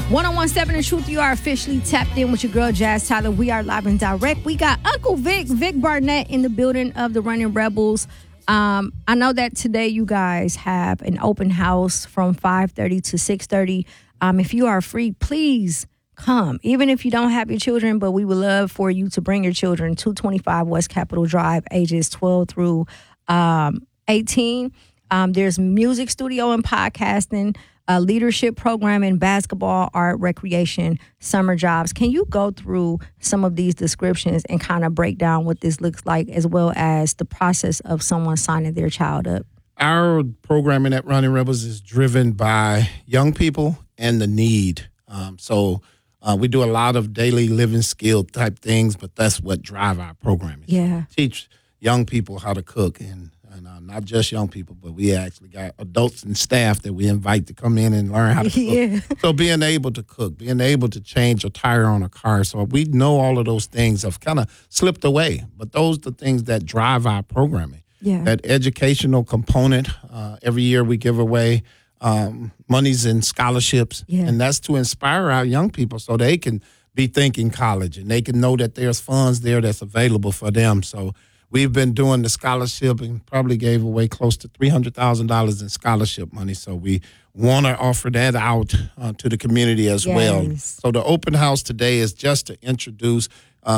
1017 The Truth, you are officially tapped in with your girl, Jazz Tyler. We are live and direct. We got Uncle Vic Barnett in the building of the Running Rebels. I know that today you guys have an open house from 5:30 to 6:30. If you are free, please come. Even if you don't have your children, but we would love for you to bring your children. 225 West Capitol Drive, ages 12 through 18. There's music studio and podcasting, leadership program in basketball, art, recreation, summer jobs. Can you go through some of these descriptions and kind of break down what this looks like, as well as the process of someone signing their child up? Our programming at Running Rebels is driven by young people and the need. So we do a lot of daily living skill type things, but that's what drive our programming. Yeah. Teach young people how to cook, and not just young people, but we actually got adults and staff that we invite to come in and learn how to cook. Yeah. So being able to cook, being able to change a tire on a car. So we know all of those things have kind of slipped away, but those are the things that drive our programming. Yeah. That educational component, every year we give away monies and scholarships, and that's to inspire our young people so they can be thinking college and they can know that there's funds there that's available for them. So we've been doing the scholarship and probably gave away close to $300,000 in scholarship money. So we want to offer that out to the community as well. So the open house today is just to introduce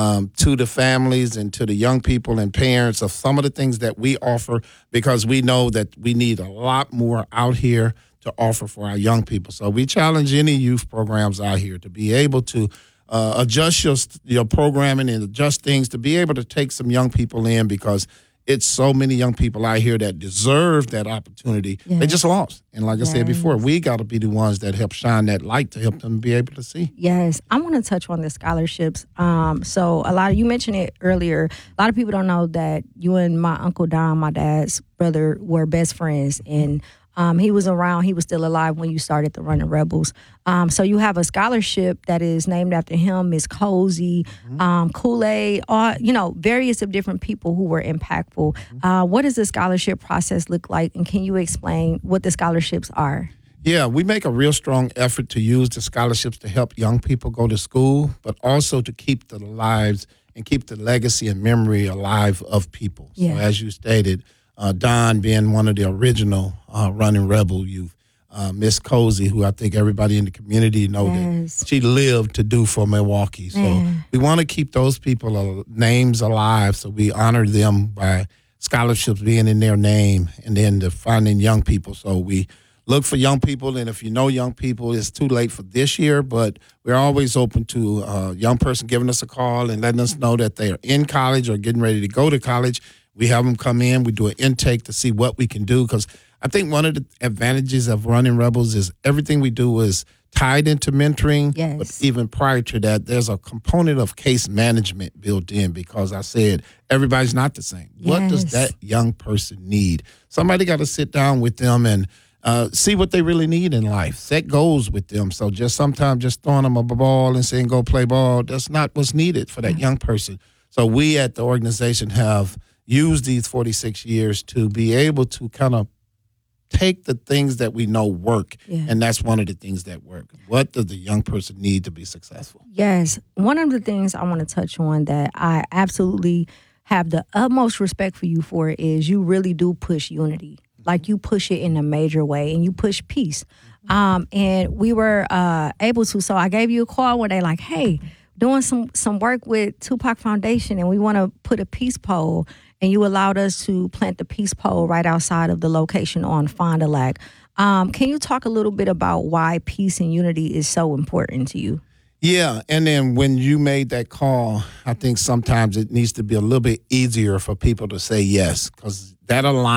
to the families and to the young people and parents of some of the things that we offer, because we know that we need a lot more out here to offer for our young people. So we challenge any youth programs out here to be able to adjust your programming and adjust things to be able to take some young people in, because it's so many young people out here that deserve that opportunity. Yes. They just lost. And like I said before, we got to be the ones that help shine that light to help them be able to see. Yes. I want to touch on the scholarships. So you mentioned it earlier. A lot of people don't know that you and my Uncle Don, my dad's brother, were best friends. And he was around. He was still alive when you started the Running Rebels. So you have a scholarship that is named after him, Miss Cozy, Kool-Aid, various of different people who were impactful. What does the scholarship process look like, and can you explain what the scholarships are? Yeah, we make a real strong effort to use the scholarships to help young people go to school, but also to keep the lives and keep the legacy and memory alive of people. So as you stated, Don being one of the original Running Rebel youth, Miss Cozy, who I think everybody in the community know that she lived to do for Milwaukee. So we want to keep those people names alive, so we honor them by scholarships being in their name, and then to finding young people. So we look for young people, and if you know young people, it's too late for this year, but we're always open to a young person giving us a call and letting us know that they are in college or getting ready to go to college. We have them come in. We do an intake to see what we can do, because I think one of the advantages of Running Rebels is everything we do is tied into mentoring. Yes. But even prior to that, there's a component of case management built in, because I said everybody's not the same. Yes. What does that young person need? Somebody got to sit down with them and see what they really need in life. Set goals with them. So sometimes just throwing them a ball and saying go play ball, that's not what's needed for that young person. So we at the organization have used these 46 years to be able to kind of take the things that we know work, and that's one of the things that work. What does the young person need to be successful? Yes. One of the things I want to touch on that I absolutely have the utmost respect for you for is you really do push unity. Like, you push it in a major way, and you push peace. And we were able to, so I gave you a call one day like, hey, doing some work with Tupac Foundation, and we want to put a peace pole. And you allowed us to plant the peace pole right outside of the location on Fond du Lac. Can you talk a little bit about why peace and unity is so important to you? Yeah, and then when you made that call, I think sometimes it needs to be a little bit easier for people to say yes, because that aligns